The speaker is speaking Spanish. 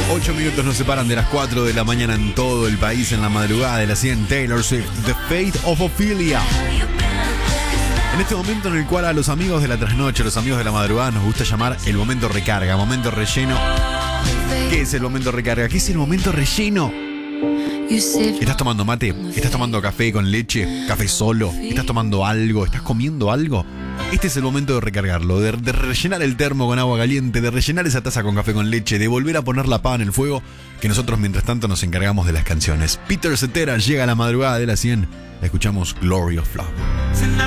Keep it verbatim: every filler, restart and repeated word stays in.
Ocho minutos nos separan de las cuatro de la mañana en todo el país, en la madrugada de las cien. Taylor Swift, The Fate of Ophelia. En este momento en el cual a los amigos de la trasnoche, a los amigos de la madrugada, nos gusta llamar el momento recarga, momento relleno. ¿Qué es el momento recarga? ¿Qué es el momento relleno? ¿Estás tomando mate? ¿Estás tomando café con leche? ¿Café solo? ¿Estás tomando algo? ¿Estás comiendo algo? Este es el momento de recargarlo, de, de rellenar el termo con agua caliente, de rellenar esa taza con café con leche, de volver a poner la pava en el fuego, que nosotros mientras tanto nos encargamos de las canciones. Peter Cetera llega a la madrugada de las cien. Escuchamos Glory of Love.